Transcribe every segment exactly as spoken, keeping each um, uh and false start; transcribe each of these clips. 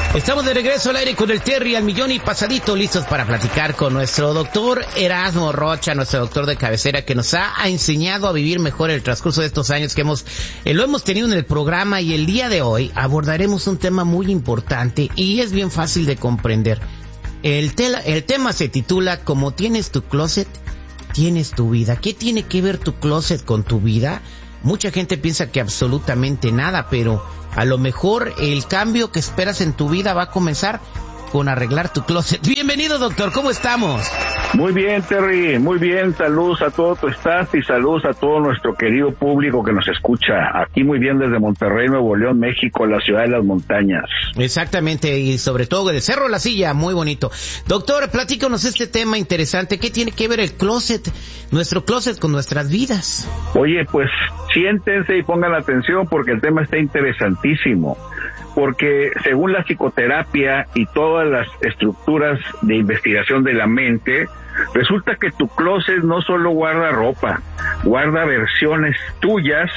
Estamos de regreso al aire con el Terry al millón y pasadito, listos para platicar con nuestro doctor Erasmo Rocha, nuestro doctor de cabecera, que nos ha, ha enseñado a vivir mejor el transcurso de estos años que hemos eh, lo hemos tenido en el programa. Y el día de hoy abordaremos un tema muy importante y es bien fácil de comprender. El, tela, el tema se titula "Como tienes tu closet, tienes tu vida". ¿Qué tiene que ver tu closet con tu vida? Mucha gente piensa que absolutamente nada, pero a lo mejor el cambio que esperas en tu vida va a comenzar con arreglar tu closet. Bienvenido, doctor, ¿cómo estamos? Muy bien, Terry, muy bien. Saludos a todo tu staff y saludos a todo nuestro querido público que nos escucha. Aquí muy bien desde Monterrey, Nuevo León, México, la ciudad de las montañas. Exactamente, y sobre todo del Cerro La Silla, muy bonito. Doctor, platícanos este tema interesante. ¿Qué tiene que ver el closet, nuestro closet, con nuestras vidas? Oye, pues siéntense y pongan atención porque el tema está interesantísimo. Porque según la psicoterapia y todas las estructuras de investigación de la mente, resulta que tu closet no solo guarda ropa, guarda versiones tuyas,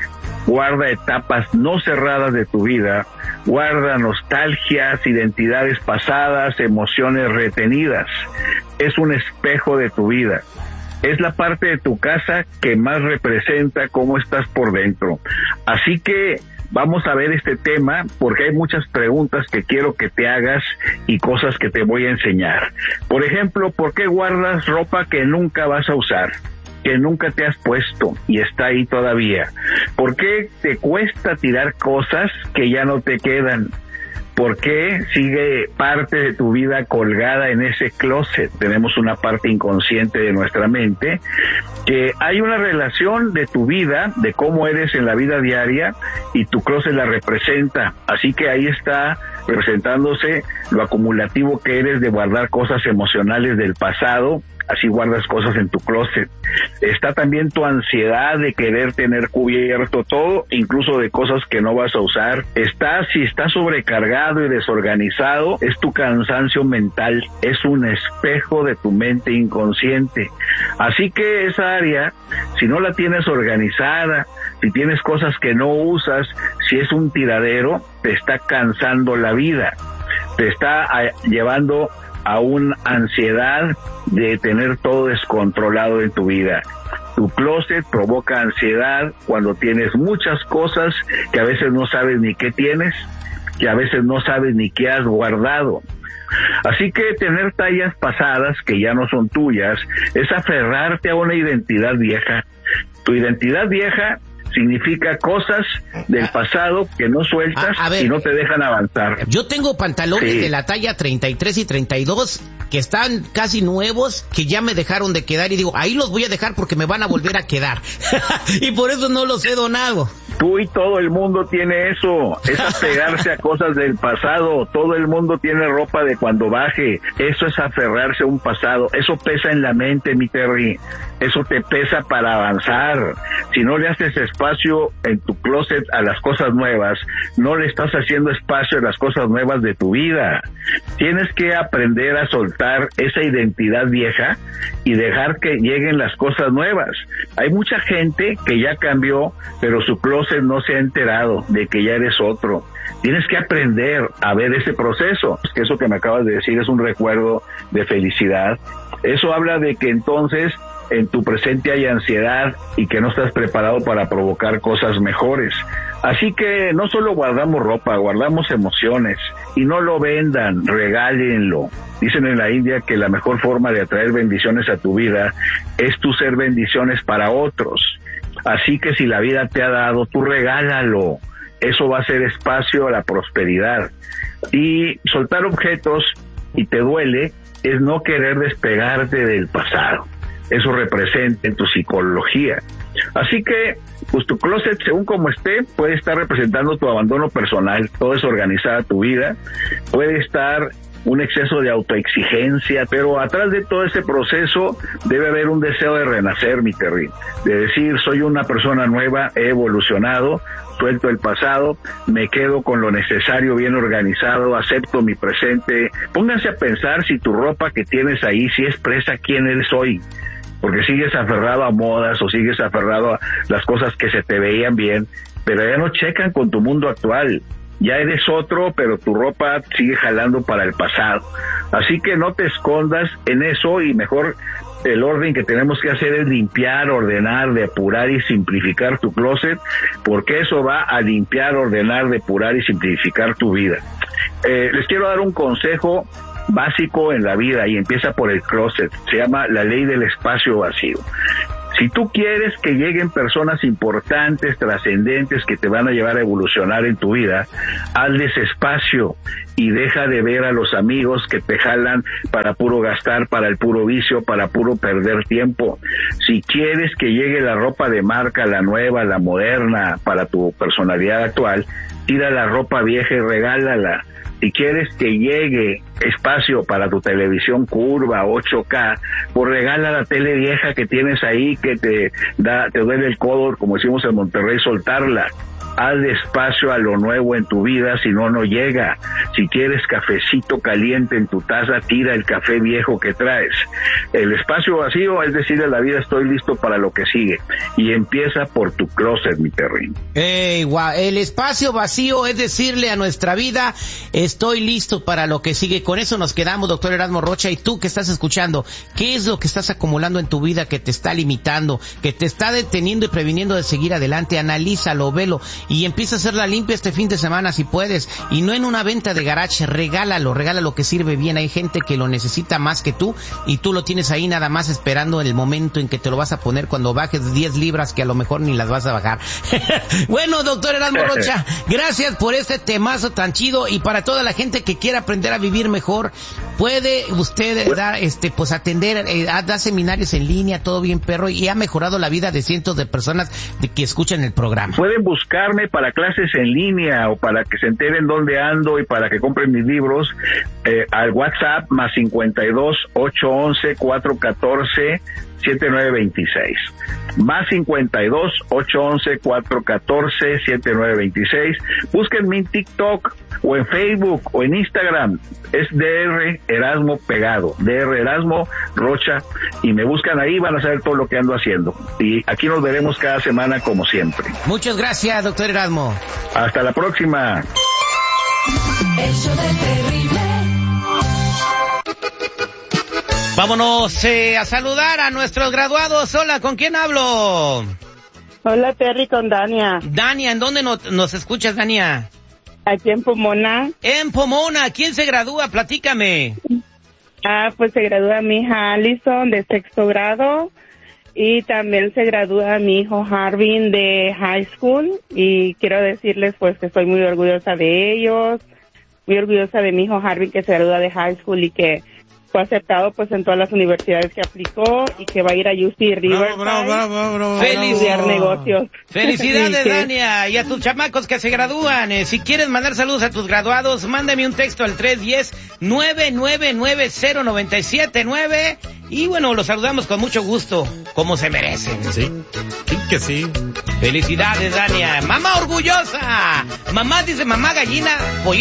guarda etapas no cerradas de tu vida, guarda nostalgias, identidades pasadas, emociones retenidas. Es un espejo de tu vida. Es la parte de tu casa que más representa cómo estás por dentro. Así que vamos a ver este tema porque hay muchas preguntas que quiero que te hagas y cosas que te voy a enseñar. Por ejemplo, ¿por qué guardas ropa que nunca vas a usar, que nunca te has puesto y está ahí todavía? ¿Por qué te cuesta tirar cosas que ya no te quedan? ¿Por qué sigue parte de tu vida colgada en ese closet? Tenemos una parte inconsciente de nuestra mente, que hay una relación de tu vida, de cómo eres en la vida diaria, y tu closet la representa. Así que ahí está representándose lo acumulativo que eres de guardar cosas emocionales del pasado. Así guardas cosas en tu closet. Está también tu ansiedad de querer tener cubierto todo, incluso de cosas que no vas a usar. Está, si estás sobrecargado y desorganizado, es tu cansancio mental, es un espejo de tu mente inconsciente. Así que esa área, si no la tienes organizada, si tienes cosas que no usas, si es un tiradero, te está cansando la vida, te está a, llevando a una ansiedad de tener todo descontrolado en tu vida. Tu closet provoca ansiedad cuando tienes muchas cosas que a veces no sabes ni qué tienes, que a veces no sabes ni qué has guardado. Así que tener tallas pasadas que ya no son tuyas es aferrarte a una identidad vieja. Tu identidad vieja significa cosas del pasado que no sueltas a, a ver, y no te dejan avanzar. Yo tengo pantalones sí. de la talla treinta y tres y treinta y dos que están casi nuevos, que ya me dejaron de quedar y digo, ahí los voy a dejar porque me van a volver a quedar. Y por eso no los he donado. Tú y todo el mundo tiene eso, es apegarse a cosas del pasado. Todo el mundo tiene ropa de cuando baje. Eso es aferrarse a un pasado. Eso pesa en la mente, mi Terry. Eso te pesa para avanzar. Si no le haces espacio en tu closet a las cosas nuevas, no le estás haciendo espacio a las cosas nuevas de tu vida. Tienes que aprender a soltar esa identidad vieja y dejar que lleguen las cosas nuevas. Hay mucha gente que ya cambió, pero su closet no se ha enterado de que ya eres otro. Tienes que aprender a ver ese proceso. Eso que me acabas de decir es un recuerdo de felicidad. Eso habla de que entonces en tu presente hay ansiedad y que no estás preparado para provocar cosas mejores. Así que no solo guardamos ropa, guardamos emociones. Y no lo vendan, regálenlo. Dicen en la India que la mejor forma de atraer bendiciones a tu vida es tú ser bendiciones para otros. Así que si la vida te ha dado, tú regálalo. Eso va a ser espacio a la prosperidad. Y soltar objetos y te duele es no querer despegarte del pasado. Eso representa en tu psicología. Así que, pues tu closet, según como esté, puede estar representando tu abandono personal, todo desorganizada tu vida, puede estar un exceso de autoexigencia, pero atrás de todo ese proceso debe haber un deseo de renacer, mi Terry, de decir, soy una persona nueva, he evolucionado, suelto el pasado, me quedo con lo necesario bien organizado, acepto mi presente. Pónganse a pensar si tu ropa que tienes ahí, si expresa quién eres hoy, porque sigues aferrado a modas o sigues aferrado a las cosas que se te veían bien, pero ya no checan con tu mundo actual. ya eres otro, pero tu ropa sigue jalando para el pasado. Así que no te escondas en eso y mejor el orden que tenemos que hacer es limpiar, ordenar, depurar y simplificar tu closet, porque eso va a limpiar, ordenar, depurar y simplificar tu vida. Eh, les quiero dar un consejo básico en la vida y empieza por el closet. Se llama la ley del espacio vacío. Si tú quieres que lleguen personas importantes, trascendentes, que te van a llevar a evolucionar en tu vida, hazles espacio y deja de ver a los amigos que te jalan para puro gastar, para el puro vicio, para puro perder tiempo. Si quieres que llegue la ropa de marca, la nueva, la moderna, para tu personalidad actual, tira la ropa vieja y regálala. Si quieres que llegue espacio para tu televisión curva ocho K, pues regala la tele vieja que tienes ahí, que te da, te duele el codo, como decimos en Monterrey, soltarla. Haz espacio a lo nuevo en tu vida, si no, no llega. Si quieres cafecito caliente en tu taza, tira el café viejo que traes. El espacio vacío es decirle a la vida, estoy listo para lo que sigue. Y empieza por tu closet, mi perrín. Hey, wow. El espacio vacío es decirle a nuestra vida, estoy listo para lo que sigue. Con eso nos quedamos, doctor Erasmo Rocha. Y tú que estás escuchando, ¿qué es lo que estás acumulando en tu vida que te está limitando, que te está deteniendo y previniendo de seguir adelante? Analízalo, velo. Y empieza a hacer la limpia este fin de semana si puedes, y no en una venta de garage, regálalo, regálalo que sirve bien. Hay gente que lo necesita más que tú y tú lo tienes ahí nada más esperando el momento en que te lo vas a poner cuando bajes diez libras que a lo mejor ni las vas a bajar. Bueno, doctor Erasmo Rocha, gracias por este temazo tan chido, y para toda la gente que quiera aprender a vivir mejor, puede usted dar, este, pues atender, eh, da seminarios en línea, todo bien perro, y ha mejorado la vida de cientos de personas de que escuchan el programa. Pueden buscar para clases en línea o para que se enteren dónde ando y para que compren mis libros, eh, al WhatsApp más cincuenta y dos, ocho once, cuatro catorce, siete nueve veintiséis. Más cincuenta y dos, ocho once, cuatro catorce, siete nueve veintiséis. Búsquenme en TikTok o en Facebook o en Instagram. Es D R Erasmo pegado, D R Erasmo Rocha, y me buscan ahí, van a saber todo lo que ando haciendo. Y aquí nos veremos cada semana como siempre. Muchas gracias, doctor Erasmo. Hasta la próxima. El show del terrible. Vámonos eh, a saludar a nuestros graduados. Hola, ¿con quién hablo? Hola, Terry, con Dania. Dania, ¿en dónde no, nos escuchas, Dania? Aquí en Pomona. En Pomona, ¿quién se gradúa? Platícame. Ah, pues se gradúa mi hija Allison de sexto grado, y también se gradúa mi hijo Harvin de high school, y quiero decirles pues que estoy muy orgullosa de ellos, muy orgullosa de mi hijo Harvin que se gradúa de high school y que fue aceptado pues en todas las universidades que aplicó y que va a ir a U C Riverside bravo, bravo, bravo, bravo, a estudiar negocios. Felicidades, Sí, Dania, y a tus chamacos que se gradúan. Eh, si quieres mandar saludos a tus graduados, mándame un texto al tres uno cero, nueve nueve nueve cero nueve siete nueve, y bueno, los saludamos con mucho gusto, como se merecen. Sí, sí que sí. Felicidades, Dania. Mamá orgullosa. Mamá dice mamá gallina, pollito.